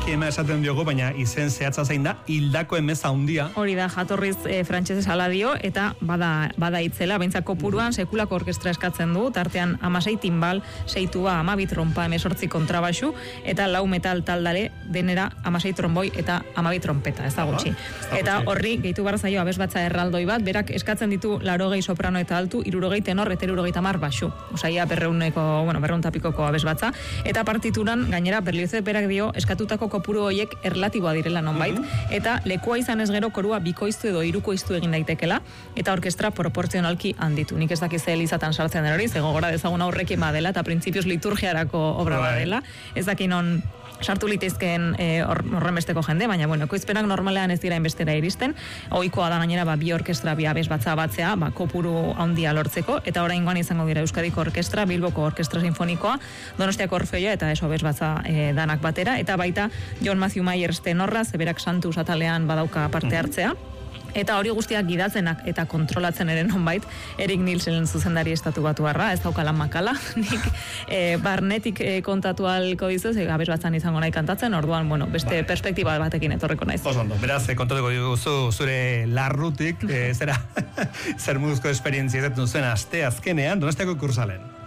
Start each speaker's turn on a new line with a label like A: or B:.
A: Requiema esaten diogu, baina izen zehatza zein da, hildako emez handia.
B: Hori da, jatorriz frantsesez hala dio, eta bada itzela, behintzat kopuruan sekulako orkestra eskatzen du, tartean 16 timbal, 6 tuba, 12 trompa, 18 kontrabaxu, eta 4 metal taldare denera 16 tromboi eta 12 trompeta, ez da gutxi. Eta horri, gehitu behar zaio abesbatza erraldoi bat, berak eskatzen ditu 80 soprano eta altu, 60 tenor eta 70 baxu. Osaia berreun tapikoko abesbatza. Eta partituran, gainera, Berlioz berak dio, eskatutako kopuru horiek erlatiboa direla nonbait, eta lekua izan ez gero korua bikoiztu edo hirukoiztu egin daitekela, eta orkestra proportzionalki handitu. Nik ez dakiz elizatan sartzen den hori, gogora dezagun aurrekin badela, eta printzipioz liturgiarako obra badela, ez dakinon sartu litezkeen horrenbesteko jende, baina ekoizpenak normalean ez dira inbestera iristen, ohikoa da gainera bi orkestra bi abesbatza batzea, kopuru handia lortzeko, eta oraingoan izango dira Euskadiko Orkestra, Bilboko Orkestra Sinfonikoa, Donostiako Orfeoia eta eso abesbatza danak batera, eta baita John Matthew Myers tenorra, zeberak Santus atalean badauka parte hartzea. Eta hori guztiak gidatzenak eta kontrolatzen ere nonbait, Erik Nielsen zuzendari estatu batuarra, ez daukalan makala, nik barnetik kontatu alko dizuz, abesbatzan izango nahi kantatzen, orduan, beste perspektiba batekin etorreko naiz.
A: Osondo, beraz, kontatuko diguzu zure larrutik, zer moduzko esperientzia ezaten zuen aste azkenean, Donostiako Kursalen.